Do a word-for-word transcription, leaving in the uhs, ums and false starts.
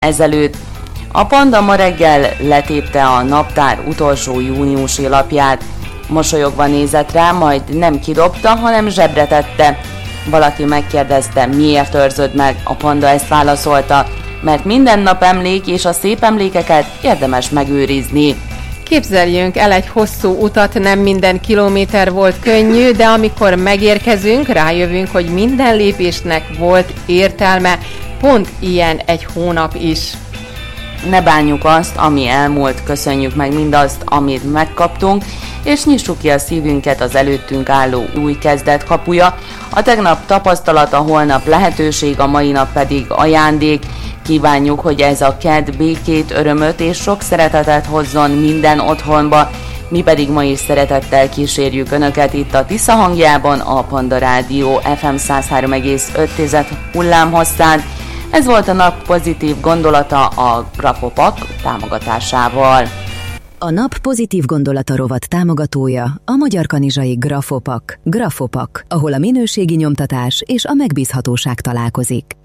ezelőtt. A panda ma reggel letépte a naptár utolsó júniusi lapját. Mosolyogva nézett rá, majd nem kidobta, hanem zsebre tette. Valaki megkérdezte, miért őrzöd meg, a panda ezt válaszolta, mert minden nap emlék, és a szép emlékeket érdemes megőrizni. Képzeljünk el egy hosszú utat, nem minden kilométer volt könnyű, de amikor megérkezünk, rájövünk, hogy minden lépésnek volt értelme, pont ilyen egy hónap is. Ne bánjuk azt, ami elmúlt, köszönjük meg mindazt, amit megkaptunk, és nyissuk ki a szívünket az előttünk álló új kezdet kapuja. A tegnap tapasztalata, holnap lehetőség, a mai nap pedig ajándék. Kívánjuk, hogy ez a kedd békét, örömöt és sok szeretetet hozzon minden otthonba. Mi pedig ma is szeretettel kísérjük Önöket itt a Tisza hangjában, a Panda Rádió ef em száz három egész öt hullámhosszán. Ez volt a nap pozitív gondolata a Grafopak támogatásával. A nap pozitív gondolata rovat támogatója a Magyar Kanizsai Grafopak. Grafopak, ahol a minőségi nyomtatás és a megbízhatóság találkozik.